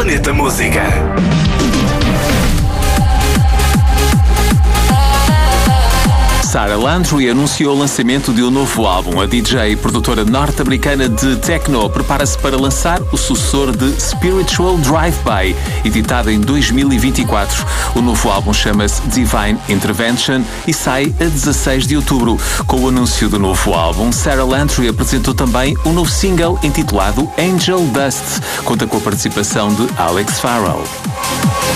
Planeta Música. Sarah Landry anunciou o lançamento de um novo álbum. A DJ e produtora norte-americana de techno prepara-se para lançar o sucessor de Spiritual Drive-By, editado em 2024. O novo álbum chama-se Divine Intervention e sai a 16 de outubro. Com o anúncio do novo álbum, Sarah Landry apresentou também um novo single intitulado Angel Dust. Conta com a participação de Alex Farrell.